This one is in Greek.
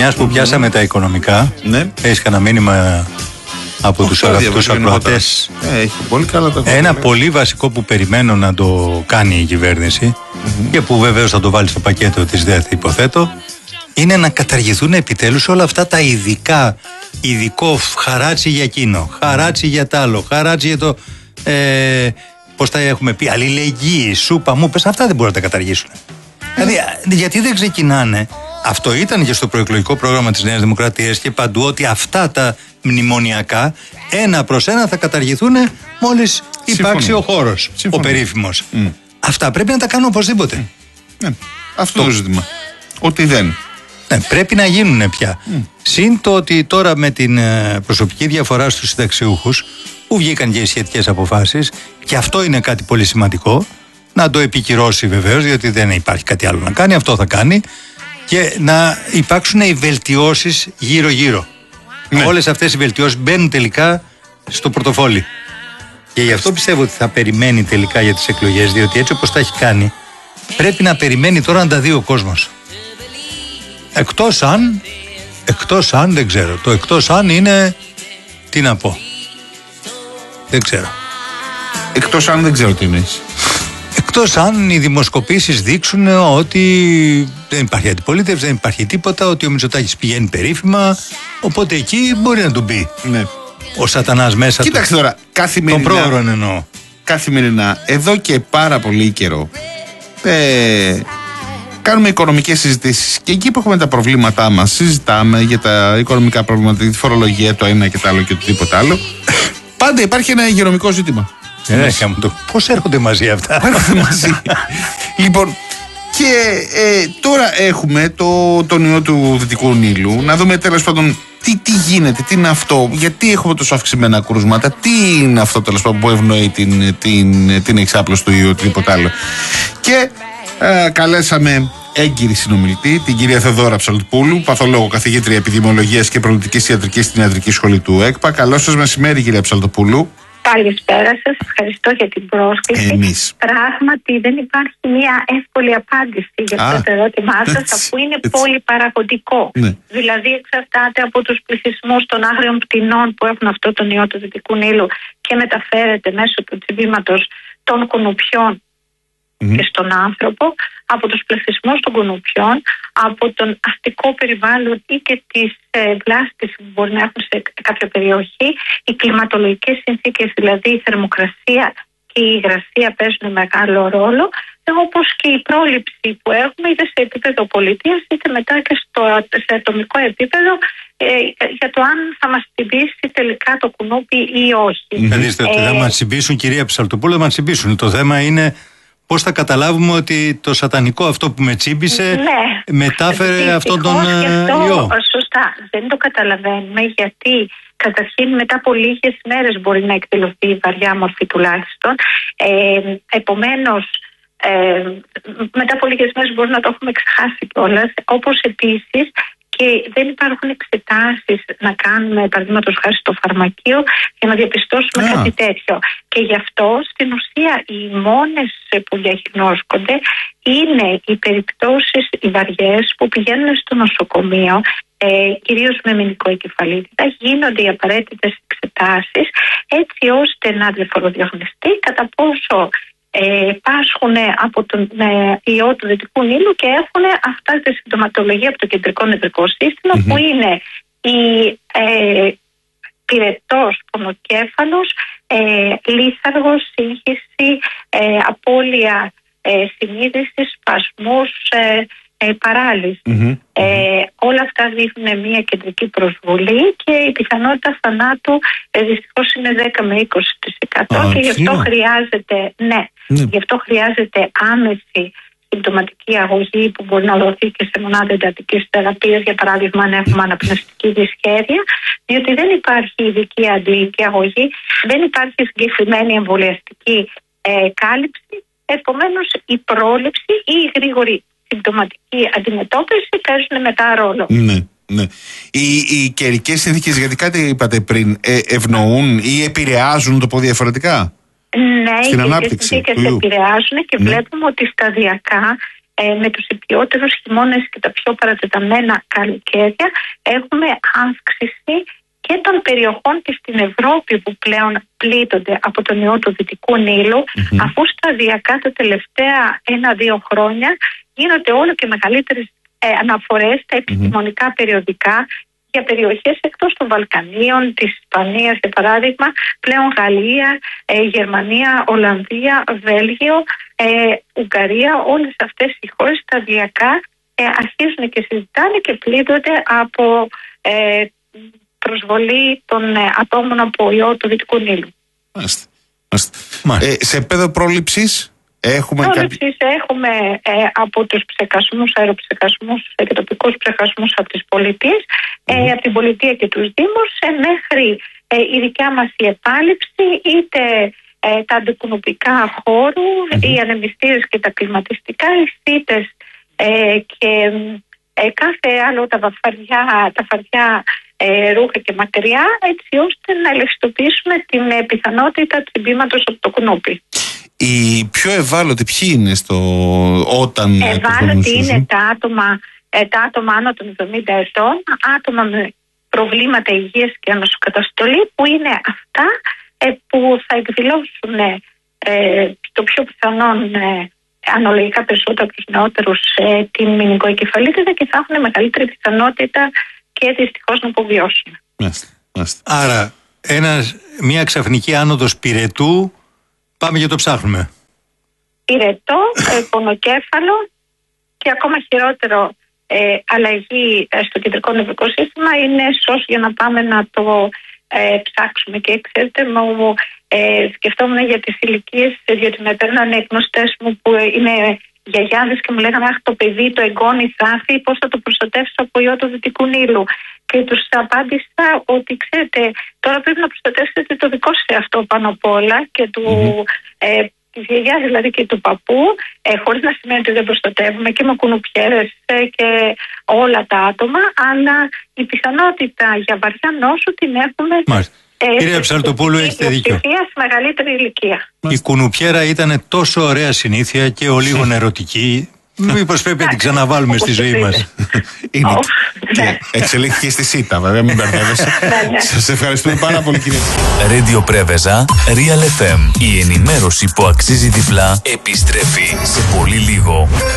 Μιας που πιάσαμε τα οικονομικά, έχεις κανένα μήνυμα από τους αγαπητούς ακροατές? Πολύ καλά ένα πολύ βασικό που περιμένω να το κάνει η κυβέρνηση και που βεβαίως θα το βάλει στο πακέτο της ΔΕΘ, υποθέτω, είναι να καταργηθούν επιτέλους όλα αυτά τα ειδικό χαράτσι για εκείνο, χαράτσι για τ' άλλο, χαράτσι για το πώς τα έχουμε πει, αλληλεγγύη, σούπα μου, πες, αυτά δεν μπορούν να τα καταργήσουν. Δηλαδή, γιατί δεν ξεκινάνε? Αυτό ήταν και στο προεκλογικό πρόγραμμα της Νέας Δημοκρατίας και παντού, ότι αυτά τα μνημονιακά ένα προς ένα θα καταργηθούν μόλις υπάρξει ο χώρος, ο περίφημος. Αυτά πρέπει να τα κάνουν οπωσδήποτε. Αυτό το ζήτημα. Ότι δεν. Πρέπει να γίνουν πια. Συν το ότι τώρα με την προσωπική διαφορά στους συνταξιούχους, που βγήκαν και οι σχετικές αποφάσεις, και αυτό είναι κάτι πολύ σημαντικό, να το επικυρώσει βεβαίως, διότι δεν υπάρχει κάτι άλλο να κάνει, αυτό θα κάνει, και να υπάρξουν οι βελτιώσεις γύρω-γύρω. Όλες αυτές οι βελτιώσεις μπαίνουν τελικά στο πορτοφόλι. Και γι' αυτό πιστεύω ότι θα περιμένει τελικά για τις εκλογές, διότι έτσι όπως τα έχει κάνει, πρέπει να περιμένει τώρα να τα δει ο κόσμος. Εκτός αν, δεν ξέρω. Το εκτός αν είναι, τι να πω. Δεν ξέρω. Εκτός αν δεν ξέρω τι εννοείς. Εκτός αν οι δημοσκοπήσεις δείξουν ότι δεν υπάρχει αντιπολίτευση, δεν υπάρχει τίποτα, ότι ο Μητσοτάκης πηγαίνει περίφημα, οπότε εκεί μπορεί να του μπει ο σατανάς μέσα. Κοίταξε τώρα, καθημερινά, τον πρόωρο εννοώ. Καθημερινά, εδώ και πάρα πολύ καιρό, κάνουμε οικονομικές συζητήσεις και εκεί που έχουμε τα προβλήματά μας, συζητάμε για τα οικονομικά προβλήματα, τη φορολογία, το ένα και το άλλο και οτιδήποτε άλλο. Πάντα υπάρχει ένα υγειονομικό ζήτημα. Πώς έρχονται μαζί αυτά? Έρχονται μαζί. Λοιπόν, και τώρα έχουμε τον ιό του Δυτικού Νείλου. Να δούμε τέλος πάντων τι γίνεται, τι είναι αυτό, γιατί έχουμε τόσο αυξημένα κρούσματα, τι είναι αυτό τέλος πάντων που ευνοεί την εξάπλωση του ιού, οτιδήποτε άλλο. Και καλέσαμε έγκυρη συνομιλητή, την κυρία Θεοδώρα Ψαλτοπούλου, παθολόγο, καθηγήτρια επιδημιολογίας και προληπτικής ιατρικής στην Ιατρική Σχολή του ΕΚΠΑ. Καλώς σας μεσημέρι, κυρία Ψαλτοπούλου. Καλησπέρα σας, ευχαριστώ για την πρόσκληση. Πράγματι δεν υπάρχει μια εύκολη απάντηση για αυτό το ερώτημά σας, αφού είναι πολυπαραγωγικό. Δηλαδή εξαρτάται από τους πληθυσμούς των άγριων πτηνών που έχουν αυτό τον ιό του Δυτικού Νείλου και μεταφέρεται μέσω του τσιμπήματος των κουνουπιών και στον άνθρωπο, από τους πληθυσμούς των κουνουπιών, από τον αστικό περιβάλλον ή και τις βλάστες που μπορεί να έχουν σε κάποια περιοχή, οι κλιματολογικές συνθήκες, δηλαδή η θερμοκρασία και η υγρασία παίζουν μεγάλο ρόλο, όπως και η πρόληψη που έχουμε είτε σε επίπεδο πολιτείας είτε μετά και σε ατομικό επίπεδο για το αν θα μας τσιμπήσει τελικά το κουνούπι ή όχι. Δείστε ότι θα μας τσιμπήσουν, κυρία Ψαλτοπούλου, θα μας τσιμπήσουν. Το θέμα είναι πώς θα καταλάβουμε ότι το σατανικό αυτό που με τσίμπησε μετάφερε αυτόν τον ιό. Σωστά, δεν το καταλαβαίνουμε, γιατί καταρχήν μετά από λίγες μέρες μπορεί να εκδηλωθεί η βαριά μορφή τουλάχιστον. Επομένως, μετά από λίγες μέρες μπορεί να το έχουμε ξεχάσει κιόλας, όπως επίσης και δεν υπάρχουν εξετάσεις να κάνουμε, παραδείγματος χάρη στο φαρμακείο, για να διαπιστώσουμε κάτι τέτοιο. Και γι' αυτό στην ουσία οι μόνες που διαγνώσκονται είναι οι περιπτώσεις οι βαριές που πηγαίνουν στο νοσοκομείο, κυρίως με μηνικοεγκεφαλίτιδα, γίνονται οι απαραίτητες εξετάσεις έτσι ώστε να διαφοροδιαγνωστεί κατά πόσο πάσχουν από τον ιό του Δυτικού Νείλου και έχουν αυτά τη συμπτωματολογία από το κεντρικό νευρικό σύστημα, που είναι η πυρετός πονοκέφαλος, λίθαργος, σύγχυση, απώλεια συνείδησης, σπασμούς, παράλυση. Όλα αυτά δείχνουν μια κεντρική προσβολή και η πιθανότητα θανάτου δυστυχώς είναι 10 με 20% και γι' αυτό χρειάζεται, γι' αυτό χρειάζεται άμεση συμπτωματική αγωγή που μπορεί να δοθεί και σε μονάδα εντατικής θεραπείας, για παράδειγμα αν έχουμε αναπνευστική δυσχέρεια, διότι δεν υπάρχει ειδική αντλητική αγωγή, δεν υπάρχει συγκεκριμένη εμβολιαστική κάλυψη. Επομένως η πρόληψη ή η γρήγορη συμπτωματική αντιμετώπιση παίζουν μετά ρόλο. Ναι. Οι καιρικές συνθήκες, γιατί κάτι είπατε πριν, ευνοούν ή επηρεάζουν, το πω διαφορετικά, στην ανάπτυξη. Οι συνθήκες επηρεάζουν και βλέπουμε ότι σταδιακά με τους υπιότερους χειμώνες και τα πιο παρατεταμένα καλοκαίρια, έχουμε αύξηση και των περιοχών και στην Ευρώπη που πλέον πλήττονται από τον ιό του Δυτικού Νείλου, αφού σταδιακά τα τελευταία 1-2 χρόνια γίνονται όλο και μεγαλύτερες αναφορές στα επιστημονικά περιοδικά για περιοχές εκτός των Βαλκανίων, της Ισπανίας για παράδειγμα, πλέον Γαλλία, Γερμανία, Ολλανδία, Βέλγιο, Ουγγαρία, όλες αυτές οι χώρες σταδιακά αρχίζουν και συζητάνε και πλήττονται από προσβολή των ατόμων από ιό του Δυτικού Νείλου. Σε επίπεδο πρόληψης έχουμε από τους ψεκασμούς, αεροψεκασμούς και τοπικούς ψεκασμούς από τις πολιτείες, από την πολιτεία και τους δήμους, μέχρι η δικιά μας η επάλυψη, είτε τα αντικουνουπικά χώρου, οι ανεμιστήρες και τα κλιματιστικά, οι σίτες και κάθε άλλο, τα φαρδιά ρούχα και μακριά, έτσι ώστε να ελεγχιστοποιήσουμε την πιθανότητα τσιμπήματος από το κουνούπι. Οι πιο ευάλωτοι ποιοι είναι όταν... Ευάλωτοι είναι τα άτομα άνω των 70 ετών, άτομα με προβλήματα υγείας και ανοσοκαταστολή, που είναι αυτά που θα εκδηλώσουν το πιο πιθανόν αναλογικά περισσότερο από τους νεότερους την μηνυκοεγκεφαλίτιδα και θα έχουν μεγαλύτερη πιθανότητα και δυστυχώς να αποβιώσουν. Άρα μια ξαφνική άνοδος πυρετού, πάμε και το ψάχνουμε. Πυρετό, πονοκέφαλο και ακόμα χειρότερο αλλαγή στο κεντρικό νευρικό σύστημα είναι σως για να πάμε να το ψάξουμε. Και ξέρετε, σκεφτόμουν για τις ηλικίες, διότι με παίρνανε γνωστές μου που είναι γιαγιάδες και μου λέγανε «Αχ, το παιδί, το εγγόνι θα έρθει, πώς θα το προστατεύσω από ιό του Δυτικού Νείλου». Και τους απάντησα ότι ξέρετε, τώρα πρέπει να προστατεύσετε το δικό σας εαυτό πάνω απ' όλα και της γιαγιάς δηλαδή και του παππού, χωρίς να σημαίνει ότι δεν προστατεύουμε και με κουνουπιέρες και όλα τα άτομα, αλλά η πιθανότητα για βαριά νόσο την έχουμε. Κυρία Ψαλτοπούλου, έχετε δίκιο. Στη μεγαλύτερη ηλικία. Η κουνουπιέρα ήταν τόσο ωραία συνήθεια και ο λίγο ερωτική. Μήπως πρέπει να την ξαναβάλουμε στη ζωή μας. Εξελίχθηκε στη ΣΥΤΑ, βέβαια, μην μπερδεύεσαι. Σας ευχαριστούμε πάρα πολύ, κύριε. Radio Πρέβεζα, Real FM. Η ενημέρωση που αξίζει διπλά επιστρέφει σε πολύ λίγο.